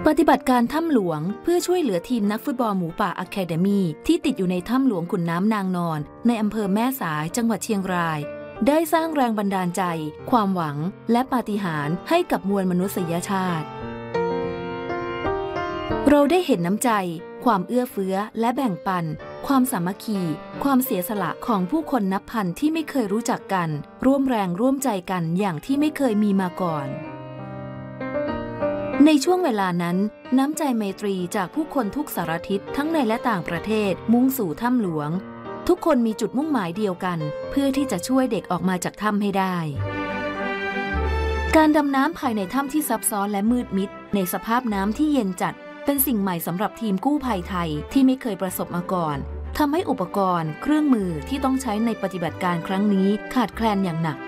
ปฏิบัติการถ้ำหลวงเพื่อช่วยเหลือทีมนักฟุตบอลหมูป่าอะคาเดมี่ที่ติดอยู่ในถ้ำหลวงขุนน้ำนางนอนในอำเภอแม่สายจังหวัดเชียงรายได้สร้างแรงบันดาลใจ ความหวังและปาฏิหาริย์ให้กับมวลมนุษยชาติเราได้เห็นน้ำใจความเอื้อเฟื้อและแบ่งปันความสามัคคีความเสียสละของผู้คนนับพันที่ไม่เคยรู้จักกันร่วมแรงร่วมใจกันอย่างที่ไม่เคยมีมาก่อนในช่วงเวลานั้นน้ำใจไมตรีจากผู้คนทุกสารทิศทั้งในและต่างประเทศมุ่งสู่ถ้ำหลวงทุกคนมีจุดมุ่งหมายเดียวกันเพื่อที่จะช่วยเด็กออกมาจากถ้ำให้ได้การดำน้ำภายในถ้ำที่ซับซ้อนและมืดมิดในสภาพน้ำที่เย็นจัดเป็นสิ่งใหม่สำหรับทีมกู้ภัยไทยที่ไม่เคยประสบมาก่อนทำให้อุปกรณ์เครื่องมือที่ต้องใช้ในปฏิบัติการครั้งนี้ขาดแคลนอย่างหนัก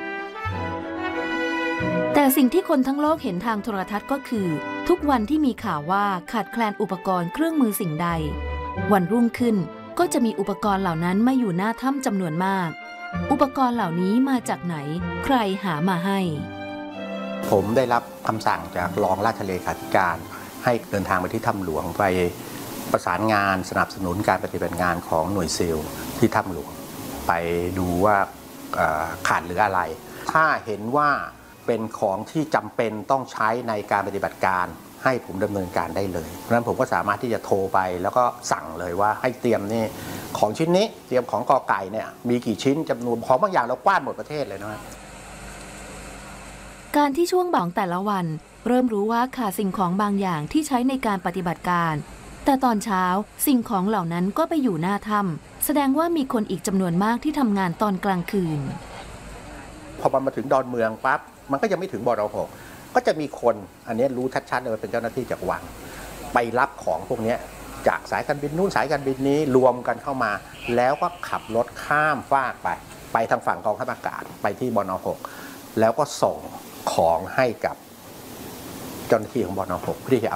แต่สิ่งที่คนทั้งโลกเห็นทางโทรทัศน์ก็คือทุกวันที่มีข่าวว่าขาดแคลนอุปกรณ์เครื่องมือสิ่งใดวันรุ่งขึ้นก็จะมีอุปกรณ์เหล่านั้นมาอยู่หน้าถ้ำจำนวนมากอุปกรณ์เหล่านี้มาจากไหนใครหามาให้ผมได้รับคำสั่งจากรองราชเลขาธิการให้เดินทางไปที่ถ้ำหลวงไปประสานงานสนับสนุนการปฏิบัติงานของหน่วยซีลที่ถ้ำหลวงไปดูว่าขาดหรืออะไรถ้าเห็นว่าเป็นของที่จำเป็นต้องใช้ในการปฏิบัติการให้ผมดำเนินการได้เลยเพราะฉะนั้นผมก็สามารถที่จะโทรไปแล้วก็สั่งเลยว่าให้เตรียมนี่ของชิ้นนี้เตรียมของกอไก่เนี่ยมีกี่ชิ้นจำนวนของบางอย่างเรากว้านหมดประเทศเลยนะครับการที่ช่วงบ่ายแต่ละวันเริ่มรู้ว่าขาดสิ่งของบางอย่างที่ใช้ในการปฏิบัติการแต่ตอนเช้าสิ่งของเหล่านั้นก็ไปอยู่หน้าถ้ำแสดงว่ามีคนอีกจำนวนมากที่ทำงานตอนกลางคืนพอมันมาถึงดอนเมืองปั๊บมันก็ยังไม่ถึงบรหกก็จะมีคนอันนี้รู้ชัดๆเลยว่าเป็นเจ้าหน้าที่จากวังไปรับของพวกนี้จากสายการบินนู้นสายการบินนี้รวมกันเข้ามาแล้วก็ขับรถข้ามฟากไปทางฝั่งกองทัพอากาศไปที่บรหกแล้วก็ส่งของให้กับเจ้าหน้าที่ของบรหกเพื่อที่จะ